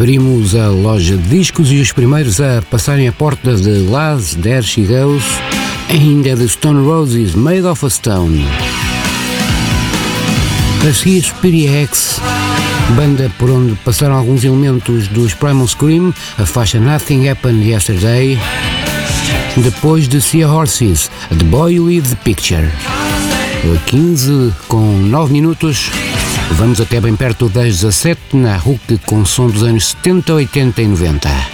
Abrimos a loja de discos e os primeiros a passarem a porta de Laz, There She Goes, ainda de Stone Roses, Made of a Stone. A seguir, Speedy X, banda por onde passaram alguns elementos dos Primal Scream, a faixa Nothing Happened Yesterday. Depois de Sea Horses, The Boy with the Picture. 15 com 9 minutos. Vamos até bem perto das 17 na RUC com som dos anos 70, 80 e 90.